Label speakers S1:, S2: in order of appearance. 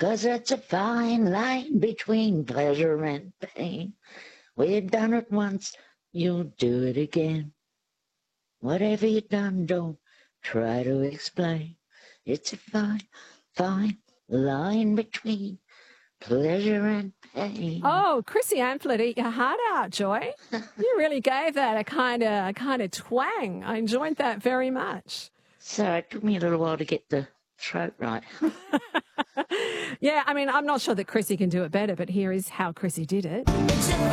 S1: 'cause it's a fine line between pleasure and pain. We've done it once, you'll do it again. Whatever you've done, don't try to explain. It's a fine, fine line between pleasure and pain.
S2: Oh, Chrissy Amphlett, eat your heart out, Joy. You really gave that a kind of twang. I enjoyed that very much.
S1: So it took me a little while to get the throat right.
S2: Yeah, I mean, I'm not sure that Chrissy can do it better, but here is how Chrissy did it.